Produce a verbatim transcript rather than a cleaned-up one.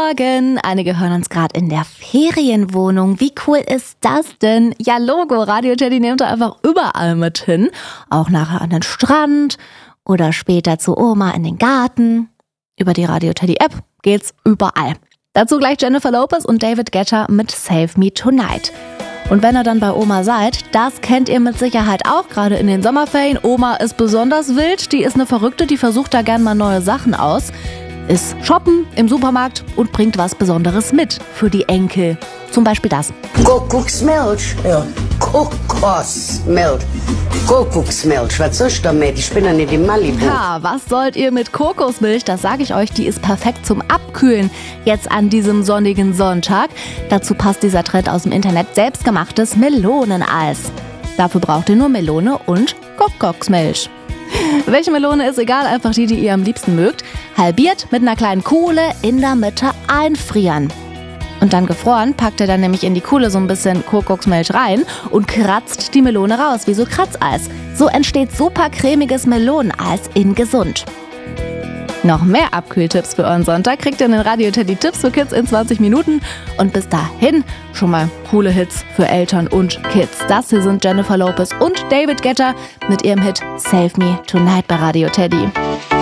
Morgen. Einige hören uns gerade in der Ferienwohnung. Wie cool ist das denn? Ja, Logo, Radio Teddy nimmt da einfach überall mit hin. Auch nachher an den Strand oder später zu Oma in den Garten. Über die Radio Teddy App geht's überall. Dazu gleich Jennifer Lopez und David Guetta mit Save Me Tonight. Und wenn ihr dann bei Oma seid, das kennt ihr mit Sicherheit auch, gerade in den Sommerferien. Oma ist besonders wild, die ist eine Verrückte, die versucht da gern mal neue Sachen aus. Ist shoppen im Supermarkt und bringt was Besonderes mit für die Enkel. Zum Beispiel das. Kuckucksmilch, ja. Kokosmilch. Kuckucksmilch, was soll ich damit? Ich bin ja nicht in Malibu. Ja, was sollt ihr mit Kokosmilch? Das sage ich euch, die ist perfekt zum Abkühlen. Jetzt an diesem sonnigen Sonntag. Dazu passt dieser Trend aus dem Internet, selbstgemachtes Meloneneis. Dafür braucht ihr nur Melone und Kokosmilch. Welche Melone ist egal, einfach die, die ihr am liebsten mögt. Halbiert mit einer kleinen Kuhle in der Mitte einfrieren. Und dann gefroren packt ihr dann nämlich in die Kuhle so ein bisschen Kokosmilch rein und kratzt die Melone raus, wie so Kratzeis. So entsteht super cremiges Meloneneis in gesund. Noch mehr Abkühltipps für euren Sonntag kriegt ihr in den Radio Teddy Tipps für Kids in zwanzig Minuten. Und bis dahin schon mal coole Hits für Eltern und Kids. Das hier sind Jennifer Lopez und David Guetta mit ihrem Hit Save Me Tonight bei Radio Teddy.